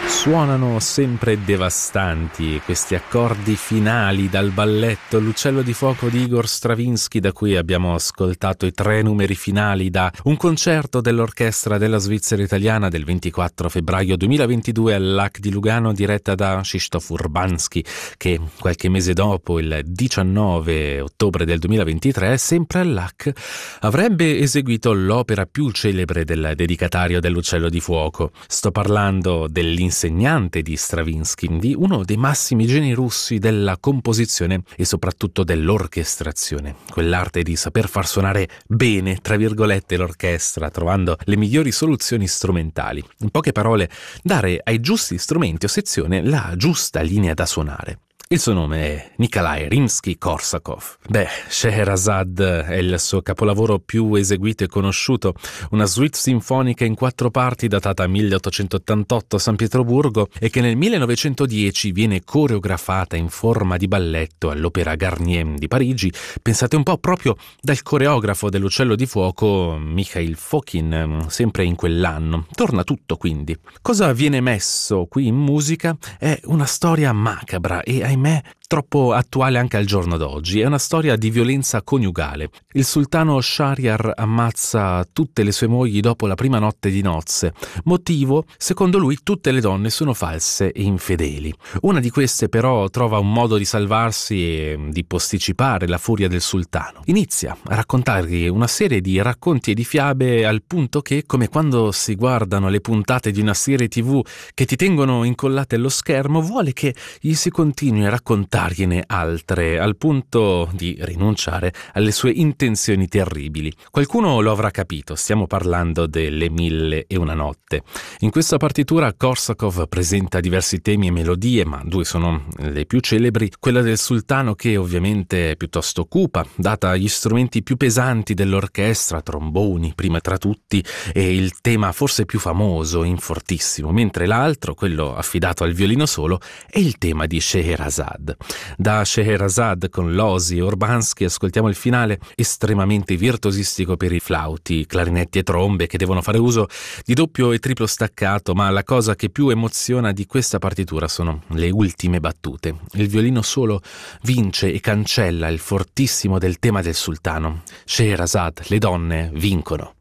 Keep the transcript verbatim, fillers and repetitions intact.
Suonano sempre devastanti questi accordi finali dal balletto L'uccello di fuoco di Igor Stravinsky, da cui abbiamo ascoltato i tre numeri finali da un concerto dell'orchestra della Svizzera italiana del ventiquattro febbraio duemilaventidue al Lac di Lugano, diretta da Krzysztof Urbanski, che qualche mese dopo, il diciannove ottobre del duemilaventitré, sempre al Lac, avrebbe eseguito l'opera più celebre del dedicatario dell'uccello di fuoco. Sto parlando dell'insegnante di Stravinsky, di uno dei massimi geni russi della composizione e soprattutto dell'orchestrazione, quell'arte di saper far suonare bene, tra virgolette, l'orchestra, trovando le migliori soluzioni strumentali. In poche parole, dare ai giusti strumenti o sezione la giusta linea da suonare. Il suo nome è Nikolai Rimsky-Korsakov. Beh, Scheherazade è il suo capolavoro più eseguito e conosciuto, una suite sinfonica in quattro parti datata milleottocentottantotto a San Pietroburgo e che nel millenovecentodieci viene coreografata in forma di balletto all'Opéra Garnier di Parigi, pensate un po' proprio dal coreografo dell'Uccello di Fuoco Mikhail Fokin, sempre in quell'anno. Torna tutto quindi. Cosa viene messo qui in musica è una storia macabra e ahimè troppo attuale anche al giorno d'oggi. È una storia di violenza coniugale. Il sultano Shahriar ammazza tutte le sue mogli dopo la prima notte di nozze. Motivo? Secondo lui tutte le donne sono false e infedeli. Una di queste però trova un modo di salvarsi e di posticipare la furia del sultano. Inizia a raccontargli una serie di racconti e di fiabe al punto che, come quando si guardano le puntate di una serie tivù che ti tengono incollate allo schermo, vuole che gli si continui a raccontargliene altre, al punto di rinunciare alle sue intenzioni terribili. Qualcuno lo avrà capito, stiamo parlando delle Mille e una notte. In questa partitura Korsakov presenta diversi temi e melodie, ma due sono le più celebri, quella del sultano, che ovviamente è piuttosto cupa, data gli strumenti più pesanti dell'orchestra, tromboni prima tra tutti, e il tema forse più famoso in fortissimo, mentre l'altro, quello affidato al violino solo, è il tema di Scheherazade. Da Scheherazade con Losy e Urbanski ascoltiamo il finale estremamente virtuosistico per i flauti, clarinetti e trombe, che devono fare uso di doppio e triplo staccato, ma la cosa che più emoziona di questa partitura sono le ultime battute. Il violino solo vince e cancella il fortissimo del tema del sultano. Scheherazade, le donne vincono.